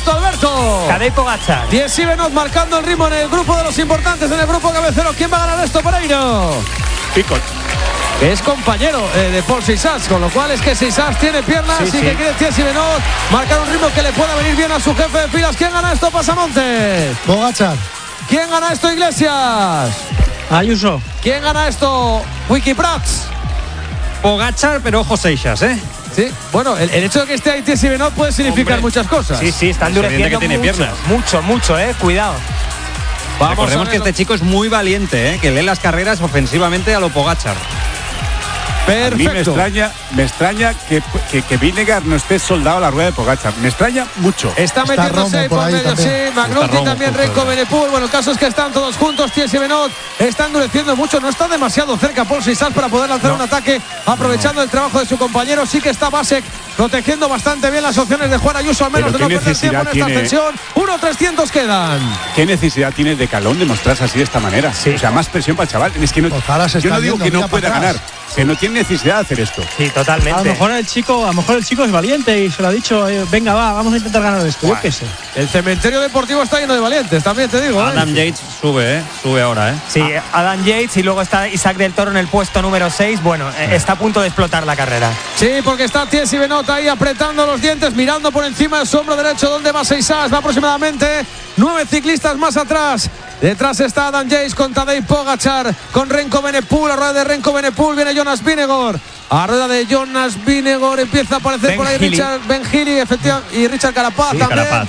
esto, Alberto? Tadej Pogačar. Jesse Benoot marcando el ritmo en el grupo de los importantes, en el grupo cabecero. ¿Quién va a ganar esto, Pereiro? Picot. Es compañero de Paul Seixas, con lo cual es que Seixas tiene piernas y que quiere Jesse Benoot marcar un ritmo que le pueda venir bien a su jefe de filas. ¿Quién gana esto, Pasamontes? Pogačar. ¿Quién gana esto, Iglesias? Ayuso. ¿Quién gana esto, Wikiprats? Pogačar, pero ojo Seixas, ¿eh? Sí, bueno, el hecho de que esté ahí Jesse Benoot puede significar muchas cosas. Sí, está endureciendo que tiene mucho, piernas. mucho, cuidado. Recordemos que este chico es muy valiente, que lee las carreras ofensivamente a lo Pogačar. A mí Perfecto. me extraña que Vingegaard no esté soldado a la rueda de Pogačar. Me extraña mucho. Está metiéndose ahí por medio, sí. McNulty también, Renko Benepul. Bueno, el caso es que están todos juntos. Jesse Benoot está endureciendo mucho. No está demasiado cerca Paul Seixas para poder lanzar un ataque, aprovechando el trabajo de su compañero. Sí que está Vasek protegiendo bastante bien las opciones de Juan Ayuso, al menos de no perder tiempo en esta ascensión. 1.300 quedan. ¿Qué necesidad tiene de Calón de mostrarse así de esta manera? Sí. O sea, más presión para el chaval. Es que no, yo no digo que no pueda ganar, que no tiene necesidad de hacer esto. Sí, totalmente. A lo mejor el chico es valiente y se lo ha dicho, venga, vamos a intentar ganar esto. Yo qué sé. El cementerio deportivo está lleno de valientes, también te digo. Adam Yates sube ahora, ¿eh? Sí, Adam Yates y luego está Isaac del Toro en el puesto número 6. Bueno, está a punto de explotar la carrera. Sí, porque está Jesse Benoot ahí apretando los dientes, mirando por encima de su hombro derecho donde va Seixas. Va aproximadamente 9 ciclistas más atrás. Detrás está Adam Yates con Tadej Pogačar, con Renko Benepul. A rueda de Renko Benepul viene Jonas Vingegaard. A rueda de Jonas Vingegaard empieza a aparecer Ben por ahí Healy. Ben Healy, efectivamente, y Richard Carapaz también. Carapaz.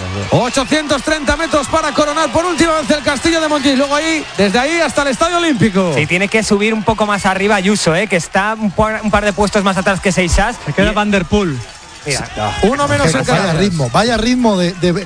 830 metros para coronar por última vez el Castillo de Montjuïc. Luego ahí, desde ahí hasta el Estadio Olímpico. Sí, tiene que subir un poco más arriba Ayuso, que está un par de puestos más atrás que Seixas. Se queda Van der Poel. Mira, Uno menos en Vaya ritmo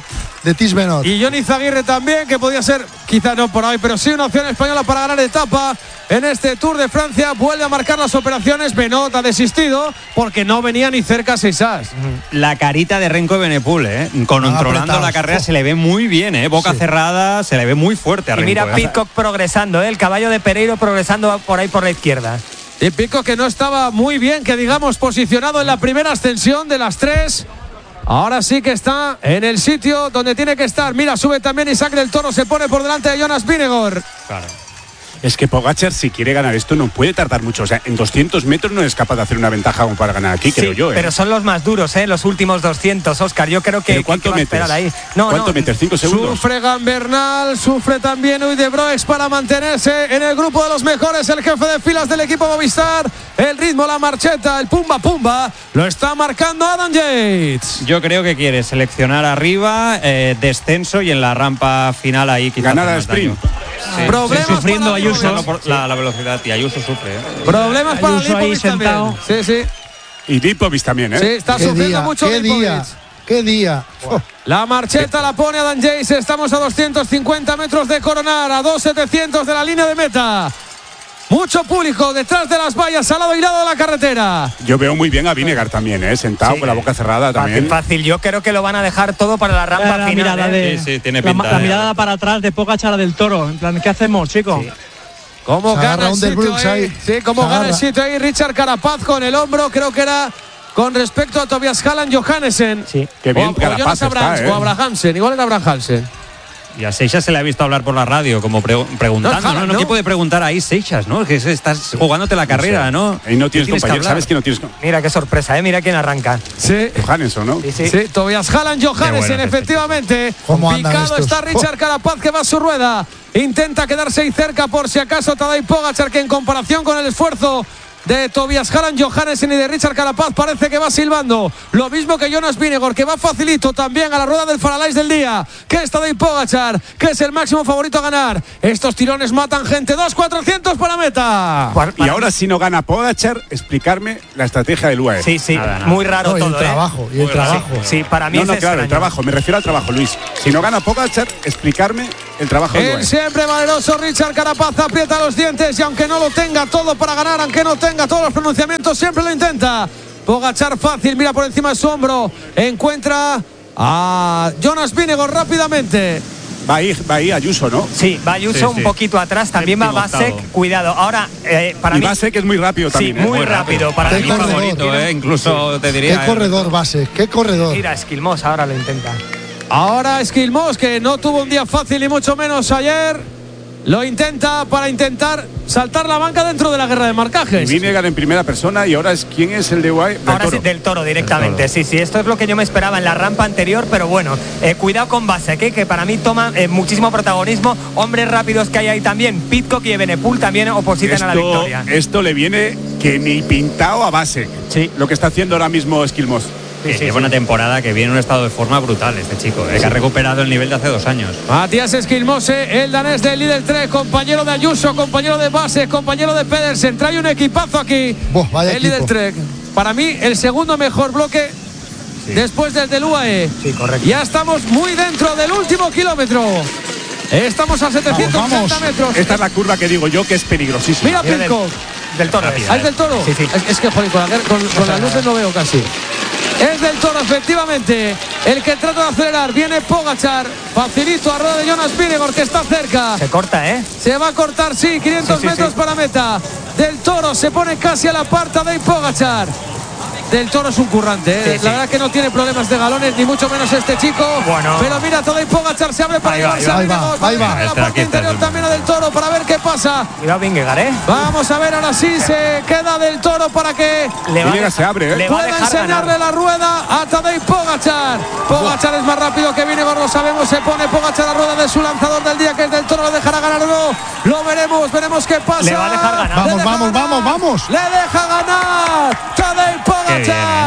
de Tish Benoot. Y Johnny Zaguirre también, que podía ser, quizá no por hoy, pero sí una opción española para ganar etapa en este Tour de Francia. Vuelve a marcar las operaciones. Benoot ha desistido porque no venía ni cerca Seixas. La carita de Renko Benepul, controlando la carrera, se le ve muy bien, boca cerrada, se le ve muy fuerte a y Renko. mira Pidcock progresando, el caballo de Pereiro progresando por ahí por la izquierda. Y Pico, que no estaba muy bien, que digamos, posicionado en la primera ascensión de las 3. Ahora sí que está en el sitio donde tiene que estar. Mira, sube también Isaac del Toro, se pone por delante de Jonas Vingegaard. Claro. Es que Pogačar, si quiere ganar esto, no puede tardar mucho. O sea, en 200 metros no es capaz de hacer una ventaja como para ganar aquí, creo yo. Pero son los más duros, los últimos 200, Óscar. Yo creo que. ¿Pero cuánto que metes? ahí. ¿Cuánto metes? 5 segundos. Sufre Gambernal, sufre también Uy de Broex para mantenerse en el grupo de los mejores. El jefe de filas del equipo Movistar. El ritmo, la marcheta, el pumba pumba, lo está marcando Adam Yates. Yo creo que quiere seleccionar arriba, descenso y en la rampa final ahí quizás ganar al sprint. Sí. Problemas sufriendo para Ayuso. No por la velocidad, y Ayuso sufre. Problemas para Ayuso ahí Lipovic también. sentado. Sí, sí. Y Lipovic también, Sí, está Qué sufriendo día, mucho qué Lipovic. día, qué día. La marcheta la pone Adam Yates. Estamos a 250 metros de coronar, a 2.700 de la línea de meta. Mucho público detrás de las vallas, al lado y lado de la carretera. Yo veo muy bien a Vingegaard también, sentado con la boca cerrada también. Fácil. Yo creo que lo van a dejar todo para la rampa La final. mirada Sí, tiene pinta. la mirada para atrás de Pogačar del Toro. En plan, ¿qué hacemos, chicos? Sí. ¿Cómo Se gana agarra el Under sitio Brooks ahí? ahí. Sí, cómo Se gana el agarra. sitio ahí Richard Carapaz con el hombro. Creo que era con respecto a Tobias Halland Johannesen. Sí. Qué bien o Carapaz Jonas Abrahams, está, o Abrahamsen. Igual era Abrahamsen. Y a Seixas se le ha visto hablar por la radio, como preguntando. No, Haaland, ¿Qué ¿no? puede preguntar ahí Seixas, no? Que estás jugándote la carrera, ¿no? Y no tienes que compañero, hablar. sabes que no tienes. Mira qué sorpresa, mira quién arranca. Sí. Johannesson, ¿no? Sí, Tobias Halland Johannesen, efectivamente. ¿Cómo andan Picado estos? está Richard Carapaz, que va a su rueda. Intenta quedarse ahí cerca por si acaso Tadej Pogačar, que en comparación con el esfuerzo de Tobias Halland Johannesen y de Richard Carapaz parece que va silbando. Lo mismo que Jonas Vingegaard, que va facilito también a la rueda del Faralais del día, que es Tadej Pogačar, que es el máximo favorito a ganar. Estos tirones matan gente. 2.400 para meta. Y ahora, si no gana Pogačar, explicarme la estrategia del UAE. Sí, Nada. muy raro No, y todo. el trabajo, y el trabajo. Sí, para mí No, es no, claro, el extraño. trabajo. Me refiero al trabajo, Luis. Si no gana Pogačar, explicarme el trabajo del El UAE. siempre valeroso Richard Carapaz aprieta los dientes y aunque no lo tenga todo para ganar, aunque no tenga todos los pronunciamientos, siempre lo intenta. Pogačar fácil, mira por encima de su hombro, encuentra a Jonas Vingegaard rápidamente. Va ahí Ayuso, ¿no? Sí, va Ayuso Sí, un sí. poquito atrás, también va Séptimo Vasek, octavo. cuidado. Ahora, para Y mí. Vasek es muy rápido Sí, también. muy rápido. Para Qué mí, corredor. Favorito, incluso te diría. Qué corredor, base, qué corredor. Mira, Esquilmos ahora lo intenta. Ahora Esquilmos, que no tuvo un día fácil y mucho menos ayer, lo intenta para intentar saltar la banca dentro de la guerra de marcajes. Y Vinegar en primera persona y ahora ¿quién es el de UAE? Ahora sí, del Toro directamente. Sí, esto es lo que yo me esperaba en la rampa anterior, pero bueno, cuidado con Basek, que para mí toma muchísimo protagonismo. Hombres rápidos que hay ahí también, Pidcock y Evenepoel también opositan a la victoria. Esto le viene que ni pintado a Basek. Sí. Lo que está haciendo ahora mismo Esquilmos. Lleva una temporada que viene en un estado de forma brutal este chico, que ha recuperado el nivel de hace 2 años. Matías Esquilmose, el danés del Lidl 3, compañero de Ayuso, compañero de Basek, compañero de Pedersen. Trae un equipazo aquí. Vaya el Lidl 3. Para mí, el segundo mejor bloque después del UAE. Sí, correcto. Ya estamos muy dentro del último kilómetro. Estamos a 780 metros. Esta es la curva que digo yo que es peligrosísima. Mira Pidcock. Del Toro. ¿Es del Toro? Sí. Es que, joder, con las luces no veo casi. Es del Toro, efectivamente, el que trata de acelerar. Viene Pogačar, facilito a rueda de Jonas Vingegaard, que está cerca. Se corta, Se va a cortar, sí, 500 metros para meta. Del Toro se pone casi a la par de Pogačar. Del Toro es un currante, La verdad que no tiene problemas de galones, ni mucho menos este chico. Bueno. Pero mira, Tadej Pogačar se abre para llevarse a Vingegaard. Ahí va. La parte interior también a Del Toro para ver qué pasa. Cuidado Vingegaard, Vamos a ver, ahora sí se queda Del Toro para que Vingegaard se abre, pueda enseñarle la rueda a Tadej Pogačar. Pogačar es más rápido que Vingegaard, lo sabemos. Se pone Pogačar a rueda de su lanzador del día, que es Del Toro. ¿Le dejará ganar o no? Lo veremos qué pasa. Le va a dejar ganar. Vamos. Le deja ganar Tadej Pogačar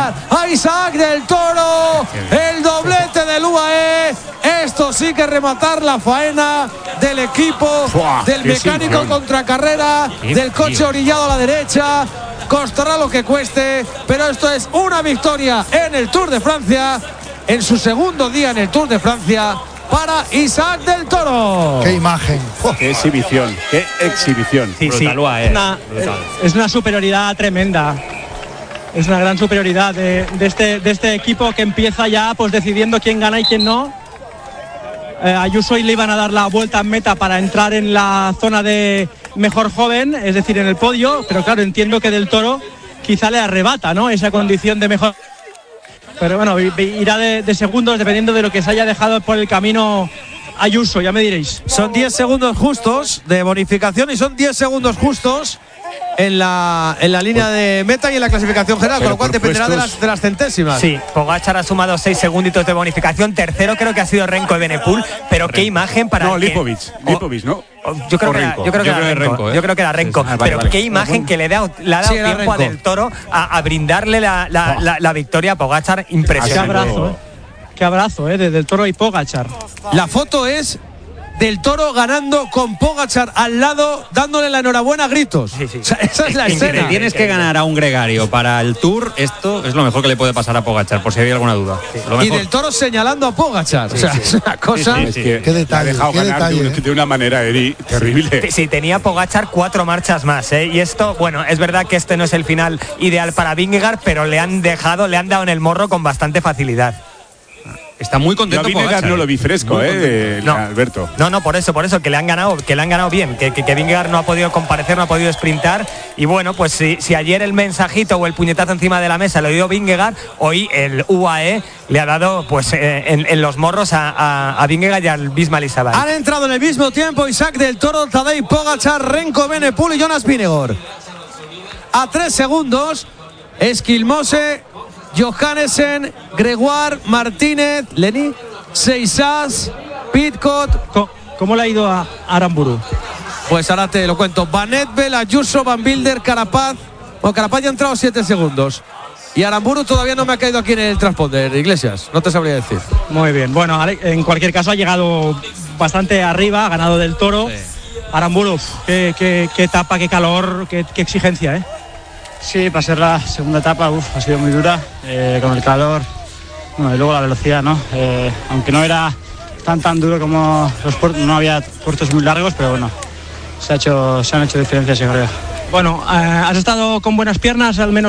a Isaac Del Toro. El doblete del UAE. Esto sí que rematar la faena del equipo, del mecánico contracarrera, del coche orillado a la derecha. Costará lo que cueste, pero esto es una victoria en el Tour de Francia, en su segundo día en el Tour de Francia, para Isaac Del Toro. ¡Qué imagen! ¡Qué exhibición! ¡Qué exhibición! Brutal, UAE. Es una superioridad tremenda. Es una gran superioridad de este equipo, que empieza ya pues decidiendo quién gana y quién no. Ayuso y le iban a dar la vuelta en meta para entrar en la zona de mejor joven, es decir, en el podio, pero claro, entiendo que Del Toro quizá le arrebata, ¿no?, esa condición de mejor. Pero bueno, irá de segundos dependiendo de lo que se haya dejado por el camino Ayuso, ya me diréis. Son 10 segundos justos de bonificación y son 10 segundos justos en la línea de meta y en la clasificación general, con lo cual dependerá de las centésimas. Sí, Pogačar ha sumado 6 segunditos de bonificación. Tercero creo que ha sido Renko Evenepoel, pero qué imagen para... No, Lipovic, ¿no? Yo creo que era Renko. Pero qué imagen que le ha dado tiempo Renko a Del Toro a brindarle la victoria a Pogačar. Impresionante. Qué abrazo, de Del Toro y Pogačar. La foto es Del Toro ganando con Pogačar al lado, dándole la enhorabuena a gritos. Sí. O sea, esa es la escena. Si tienes que ganar a un gregario para el Tour, esto es lo mejor que le puede pasar a Pogačar, por si había alguna duda. Y Del Toro señalando a Pogačar. O sea, es una cosa... Es que Qué detalle, ha dejado qué ganar detalle, de una manera, Eri, terrible. Sí, tenía Pogačar 4 marchas más, Y esto, bueno, es verdad que este no es el final ideal para Vingegaard, pero le han dado en el morro con bastante facilidad. Está muy contento Vingegaard no lo vi fresco, No. Alberto. No, por eso, que le han ganado bien, que Vingegaard no ha podido comparecer, no ha podido sprintar. Y bueno, pues si ayer el mensajito o el puñetazo encima de la mesa lo dio Vingegaard, hoy el UAE le ha dado pues en los morros a Vingegaard y al Bisma Isabel. Han entrado en el mismo tiempo Isaac Del Toro, Tadej Pogačar, Renko Evenepoel y Jonas Vingegaard. A 3 segundos, Esquilmose, Johannesen, Gregoire, Martínez, Leni, Seisas, Pidcock. ¿Cómo le ha ido a Aramburu? Pues ahora te lo cuento. Van Etbel, Ayuso, Van Wilder, Carapaz. Bueno, Carapaz ya ha entrado 7 segundos. Y Aramburu todavía no me ha caído aquí en el transponder, Iglesias. No te sabría decir. Muy bien. Bueno, en cualquier caso ha llegado bastante arriba, ha ganado Del Toro. Sí. Aramburu, qué etapa, qué calor, qué exigencia, Sí, para ser la segunda etapa ha sido muy dura, con el calor, y luego la velocidad, ¿no? Aunque no era tan duro como los puertos, no había puertos muy largos, pero bueno, se han hecho diferencias, yo creo. Bueno, has estado con buenas piernas, al menos